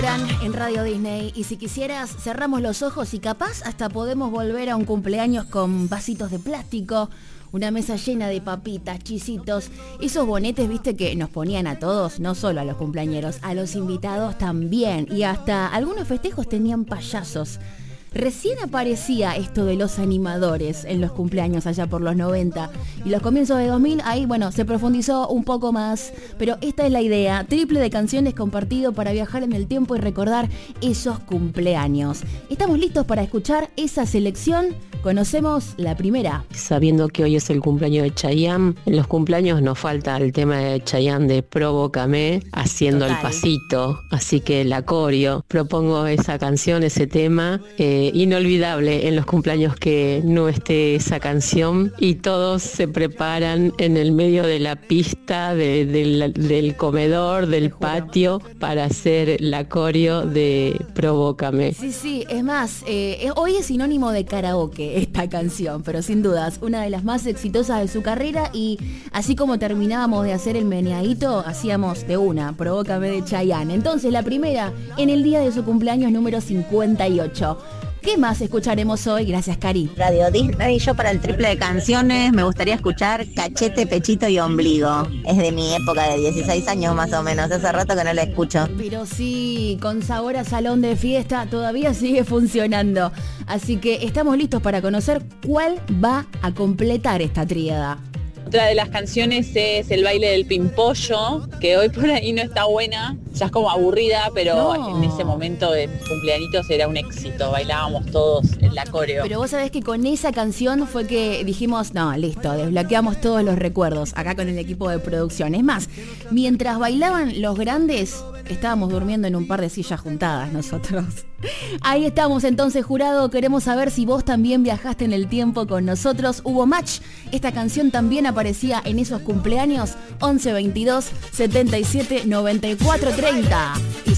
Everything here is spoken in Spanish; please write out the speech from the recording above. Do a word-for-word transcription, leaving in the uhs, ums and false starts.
En Radio Disney, y si quisieras cerramos los ojos y capaz hasta podemos volver a un cumpleaños con vasitos de plástico, una mesa llena de papitas, chisitos, esos bonetes, viste, que nos ponían a todos, no solo a los cumpleañeros, a los invitados también, y hasta algunos festejos tenían payasos. Recién aparecía esto de los animadores en los cumpleaños allá por los noventa y los comienzos de dos mil, ahí bueno, se profundizó un poco más, pero esta es la idea, triple de canciones compartido para viajar en el tiempo y recordar esos cumpleaños. ¿Estamos listos para escuchar esa selección? Conocemos la primera. Sabiendo que hoy es el cumpleaños de Chayanne, en los cumpleaños nos falta el tema de Chayanne de Provócame, haciendo Total. El pasito, así que la coreo, propongo esa canción, ese tema, eh, inolvidable en los cumpleaños que no esté esa canción y todos se preparan en el medio de la pista, de, de la, del comedor, del patio, para hacer la coreo de Provócame. Sí, sí, es más, eh, hoy es sinónimo de karaoke esta canción, pero sin dudas una de las más exitosas de su carrera, y así como terminábamos de hacer el meneadito, hacíamos de una Provócame de Chayanne. Entonces la primera en el día de su cumpleaños número cincuenta y ocho. ¿Qué más escucharemos hoy? Gracias, Cari. Radio Disney, yo para el triple de canciones me gustaría escuchar Cachete, Pechito y Ombligo. Es de mi época de dieciséis años más o menos, hace rato que no la escucho. Pero sí, con sabor a salón de fiesta, todavía sigue funcionando. Así que estamos listos para conocer cuál va a completar esta tríada. Otra de las canciones es El baile del pimpollo, que hoy por ahí no está buena, ya es como aburrida, pero no. En ese momento de cumpleañitos era un éxito, bailábamos todos en la coreo. Pero vos sabés que con esa canción fue que dijimos, no, listo, desbloqueamos todos los recuerdos acá con el equipo de producción. Es más, mientras bailaban los grandes, estábamos durmiendo en un par de sillas juntadas nosotros. Ahí estamos entonces, jurado, queremos saber si vos también viajaste en el tiempo con nosotros. Hubo match, esta canción también aparecía en esos cumpleaños. Once veintidós setenta y siete noventa y cuatro treinta.